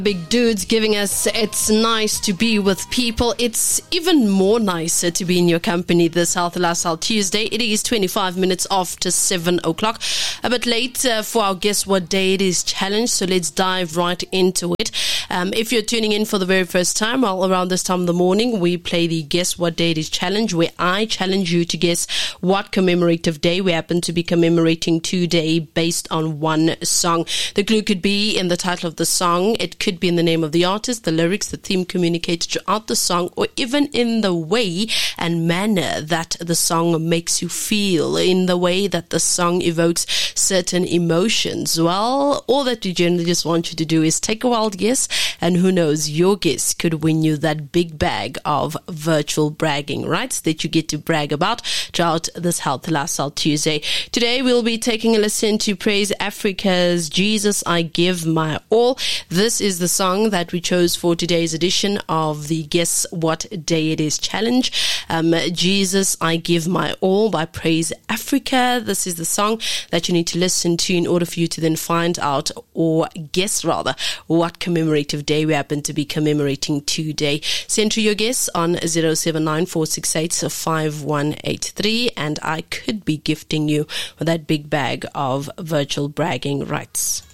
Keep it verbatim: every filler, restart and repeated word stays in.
Big Dudes giving us it's nice to be with people. It's even more nicer to be in your company this Healthy Lifestyle Tuesday. It is twenty-five minutes after seven o'clock. A bit late uh, for our Guess What Day It Is challenge, so let's dive right into it. Um, if you're tuning in for the very first time, well, around this time of the morning, we play the Guess What Day It Is challenge, where I challenge you to guess what commemorative day we happen to be commemorating today based on one song. The clue could be in the title of the song. It could be in the name of the artist, the lyrics, the theme communicated throughout the song, or even in the way and manner that the song makes you feel, in the way that the song evokes certain emotions. Well, all that we generally just want you to do is take a wild guess, and who knows, your guess could win you that big bag of virtual bragging rights that you get to brag about throughout this Healthy Lifestyle Tuesday. Today, we'll be taking a listen to Praise Africa's Jesus, I Give My All. This is the song that we chose for today's edition of the Guess What Day It Is challenge. Um, Jesus, I Give My All by Praise Africa. This is the song that you need to listen to in order for you to then find out, or guess rather, what commemorative day we happen to be commemorating today. Send through your guess on zero seven nine four six eight five one eight three, and I could be gifting you with that big bag of virtual bragging rights.